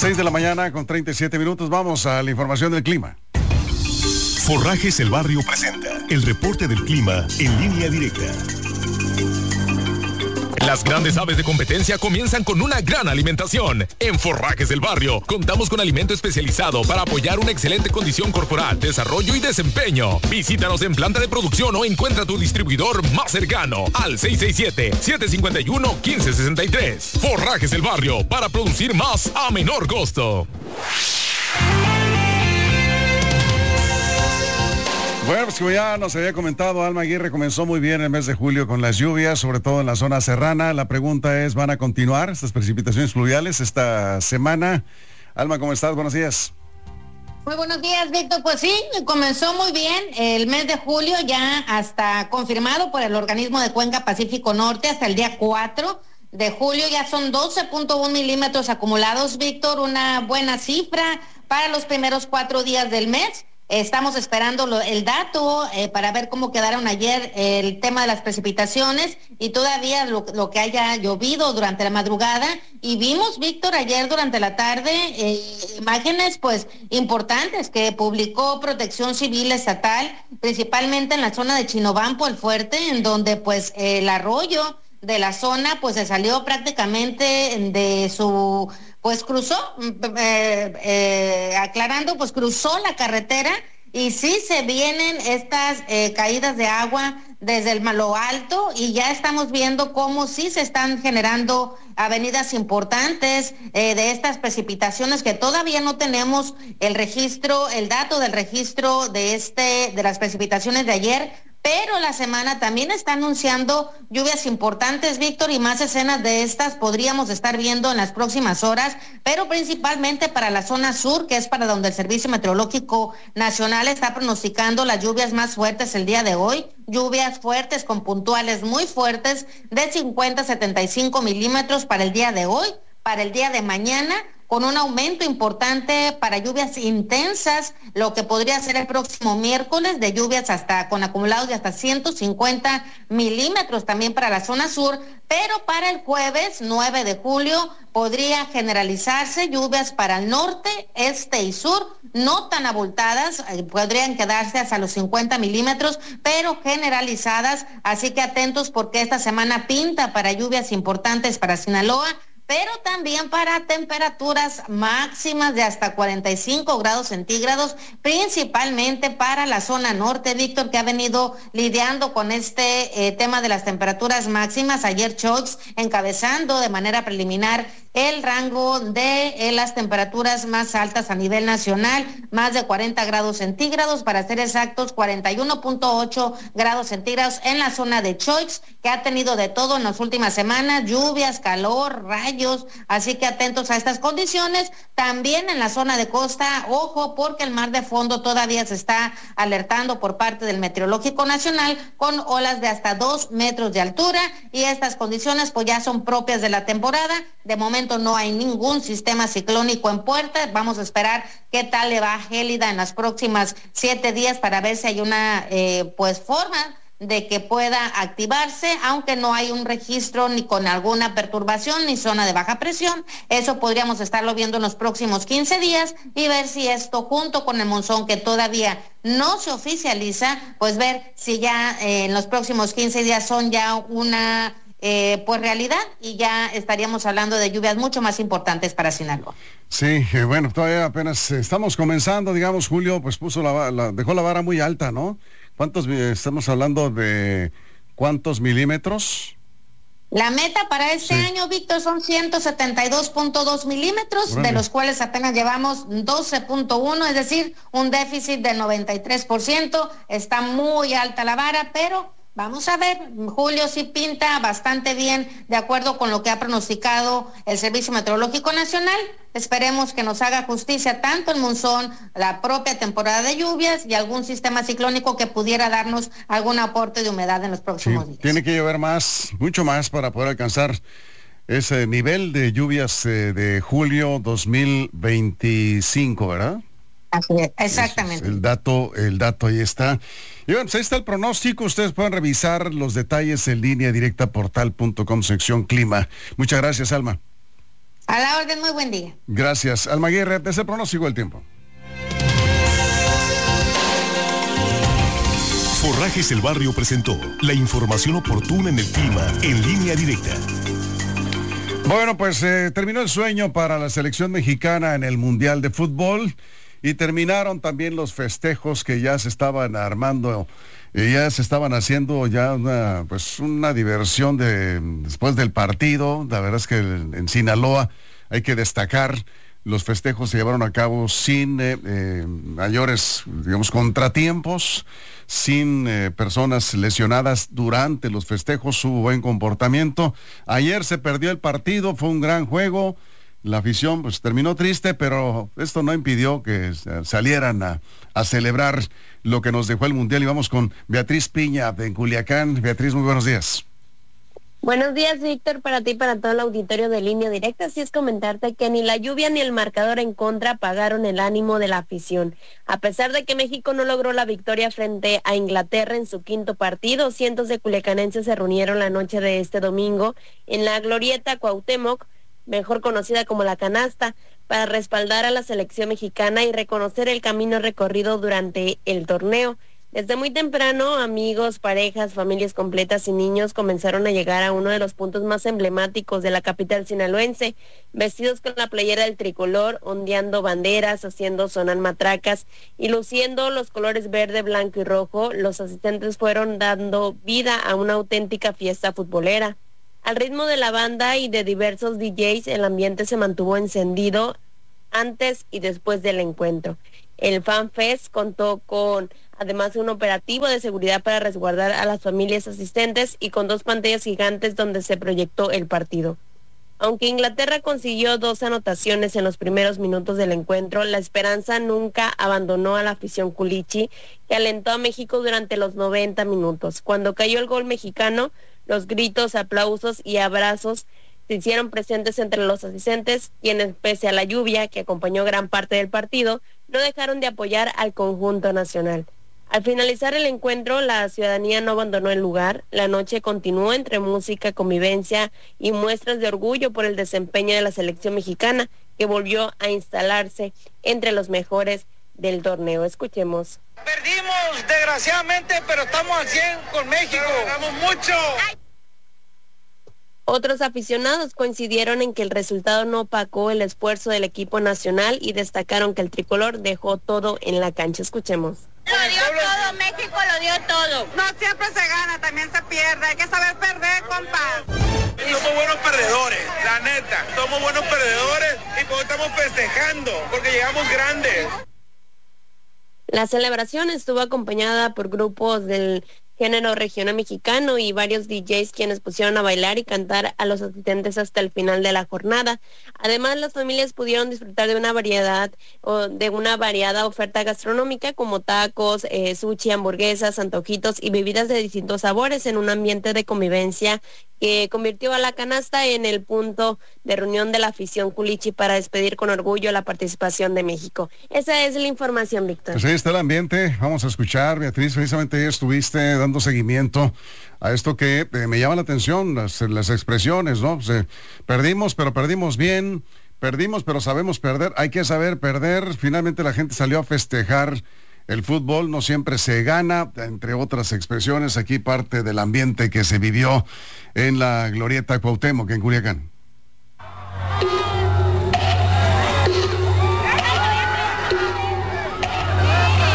6 de la mañana con 37 minutos. Vamos a la información del clima. Forrajes El Barrio presenta el reporte del clima en línea directa. Las grandes aves de competencia comienzan con una gran alimentación. En Forrajes del Barrio contamos con alimento especializado para apoyar una excelente condición corporal, desarrollo y desempeño. Visítanos en planta de producción o encuentra tu distribuidor más cercano al 667-751-1563. Forrajes del Barrio, para producir más a menor costo. Bueno, pues como ya nos había comentado, Alma Aguirre, comenzó muy bien el mes de julio con las lluvias, sobre todo en la zona serrana. La pregunta es, ¿van a continuar estas precipitaciones pluviales esta semana? Alma, ¿cómo estás? Buenos días. Muy buenos días, Víctor. Pues sí, comenzó muy bien el mes de julio, ya hasta confirmado por el organismo de Cuenca Pacífico Norte hasta el día 4 de julio. Ya son 12.1 milímetros acumulados, Víctor, una buena cifra para los primeros 4 días del mes. Estamos esperando el dato para ver cómo quedaron ayer el tema de las precipitaciones y todavía lo que haya llovido durante la madrugada. Y vimos, Víctor, ayer durante la tarde imágenes pues importantes que publicó Protección Civil Estatal, principalmente en la zona de Chinobampo, el Fuerte, en donde pues el arroyo de la zona pues se salió prácticamente de su... pues cruzó, aclarando, pues cruzó la carretera y sí se vienen estas caídas de agua desde lo alto y ya estamos viendo cómo sí se están generando avenidas importantes de estas precipitaciones que todavía no tenemos el dato del registro de las precipitaciones de ayer. Pero la semana también está anunciando lluvias importantes, Víctor, y más escenas de estas podríamos estar viendo en las próximas horas, pero principalmente para la zona sur, que es para donde el Servicio Meteorológico Nacional está pronosticando las lluvias más fuertes el día de hoy. Lluvias fuertes con puntuales muy fuertes de 50 a 75 milímetros para el día de hoy, para el día de mañana, con un aumento importante para lluvias intensas, lo que podría ser el próximo miércoles, de lluvias con acumulados de hasta 150 milímetros también para la zona sur, pero para el jueves 9 de julio podría generalizarse lluvias para el norte, este y sur, no tan abultadas, podrían quedarse hasta los 50 milímetros, pero generalizadas, así que atentos porque esta semana pinta para lluvias importantes para Sinaloa, pero también para temperaturas máximas de hasta 45 grados centígrados, principalmente para la zona norte, Víctor, que ha venido lidiando con este tema de las temperaturas máximas. Ayer Choix encabezando de manera preliminar el rango de las temperaturas más altas a nivel nacional, más de 40 grados centígrados, para ser exactos, 41.8 grados centígrados en la zona de Choix, que ha tenido de todo en las últimas semanas, lluvias, calor, rayos, así que atentos a estas condiciones. También en la zona de costa, ojo, porque el mar de fondo todavía se está alertando por parte del Meteorológico Nacional con olas de hasta 2 metros de altura, y estas condiciones pues ya son propias de la temporada. De momento no hay ningún sistema ciclónico en puerta. Vamos a esperar qué tal le va a Gélida en las próximas 7 días para ver si hay una forma de que pueda activarse, aunque no hay un registro ni con alguna perturbación ni zona de baja presión. Eso podríamos estarlo viendo en los próximos 15 días y ver si esto, junto con el monzón que todavía no se oficializa, pues ver si ya en los próximos 15 días son ya una realidad, y ya estaríamos hablando de lluvias mucho más importantes para Sinaloa. Sí, bueno, todavía apenas estamos comenzando, digamos. Julio pues dejó la vara muy alta, ¿no? Estamos hablando de cuántos milímetros? La meta para este año, Víctor, son 172.2 milímetros, de los cuales apenas llevamos 12.1, es decir, un déficit del 93%. Está muy alta la vara, pero vamos a ver, julio sí pinta bastante bien, de acuerdo con lo que ha pronosticado el Servicio Meteorológico Nacional. Esperemos que nos haga justicia tanto el monzón, la propia temporada de lluvias y algún sistema ciclónico que pudiera darnos algún aporte de humedad en los próximos días. Tiene que llover más, mucho más, para poder alcanzar ese nivel de lluvias de julio 2025, ¿verdad? Así es, exactamente. El dato ahí está. Y bueno, pues ahí está el pronóstico. Ustedes pueden revisar los detalles en línea directa portal.com, sección clima. Muchas gracias, Alma. A la orden, muy buen día. Gracias. Alma Aguirre, desde el pronóstico del tiempo. Forrajes El Barrio presentó la información oportuna en el clima en Línea Directa. Bueno, pues terminó el sueño para la selección mexicana en el Mundial de Fútbol y terminaron también los festejos que ya se estaban armando, ya se estaban haciendo ya una diversión después del partido. La verdad es que en Sinaloa hay que destacar, los festejos se llevaron a cabo sin mayores, digamos, contratiempos, sin personas lesionadas durante los festejos, hubo buen comportamiento. Ayer se perdió el partido, fue un gran juego, la afición pues terminó triste, pero esto no impidió que salieran a celebrar lo que nos dejó el Mundial. Y vamos con Beatriz Piña de Culiacán. Beatriz, muy buenos días. Buenos días, Víctor, para ti y para todo el auditorio de Línea Directa. Así es, comentarte que ni la lluvia ni el marcador en contra apagaron el ánimo de la afición. A pesar de que México no logró la victoria frente a Inglaterra en su quinto partido, cientos de culiacanenses se reunieron la noche de este domingo en la Glorieta Cuauhtémoc, mejor conocida como La Canasta, para respaldar a la selección mexicana y reconocer el camino recorrido durante el torneo. Desde muy temprano, amigos, parejas, familias completas y niños comenzaron a llegar a uno de los puntos más emblemáticos de la capital sinaloense, vestidos con la playera del tricolor, ondeando banderas, haciendo sonar matracas y luciendo los colores verde, blanco y rojo. Los asistentes fueron dando vida a una auténtica fiesta futbolera. Al ritmo de la banda y de diversos DJs, el ambiente se mantuvo encendido antes y después del encuentro. El Fan Fest contó con, además de un operativo de seguridad para resguardar a las familias asistentes y con 2 pantallas gigantes donde se proyectó el partido. Aunque Inglaterra consiguió 2 anotaciones en los primeros minutos del encuentro, la esperanza nunca abandonó a la afición culichi, que alentó a México durante los 90 minutos. Cuando cayó el gol mexicano, los gritos, aplausos y abrazos se hicieron presentes entre los asistentes, quienes, pese a la lluvia que acompañó gran parte del partido, no dejaron de apoyar al conjunto nacional. Al finalizar el encuentro, la ciudadanía no abandonó el lugar. La noche continuó entre música, convivencia y muestras de orgullo por el desempeño de la selección mexicana, que volvió a instalarse entre los mejores del torneo. Escuchemos. Perdimos, desgraciadamente, pero estamos al 100 con México. Ganamos mucho. Otros aficionados coincidieron en que el resultado no opacó el esfuerzo del equipo nacional y destacaron que el tricolor dejó todo en la cancha. Escuchemos. Lo dio todo, México lo dio todo. No siempre se gana, también se pierde. Hay que saber perder, compa. Somos buenos perdedores, la neta. Somos buenos perdedores y por eso estamos festejando, porque llegamos grandes. La celebración estuvo acompañada por grupos del género regional mexicano y varios DJs quienes pusieron a bailar y cantar a los asistentes hasta el final de la jornada. Además, las familias pudieron disfrutar de una variada oferta gastronómica como tacos, sushi, hamburguesas, antojitos y bebidas de distintos sabores en un ambiente de convivencia que convirtió a La Canasta en el punto de reunión de la afición culichi para despedir con orgullo la participación de México. Esa es la información, Víctor. Pues ahí está el ambiente. Vamos a escuchar, Beatriz, precisamente estuviste dando seguimiento a esto que me llama la atención, las expresiones, ¿no? Perdimos, pero perdimos bien, perdimos, pero sabemos perder, hay que saber perder. Finalmente la gente salió a festejar. El fútbol no siempre se gana, entre otras expresiones, aquí parte del ambiente que se vivió en la Glorieta Cuauhtémoc, en Culiacán.